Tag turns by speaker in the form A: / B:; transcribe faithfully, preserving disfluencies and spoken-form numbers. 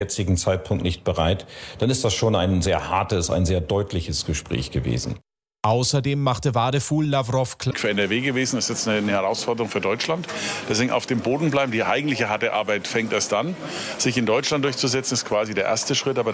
A: jetzigen Zeitpunkt nicht bereit, dann ist das schon ein sehr hartes, ein sehr deutliches Gespräch gewesen.
B: Außerdem machte Wadefuhl Lavrov klar.
C: Für N R W gewesen ist jetzt eine Herausforderung für Deutschland. Deswegen auf dem Boden bleiben. Die eigentliche harte Arbeit fängt erst dann. Sich in Deutschland durchzusetzen, ist quasi der erste Schritt. Aber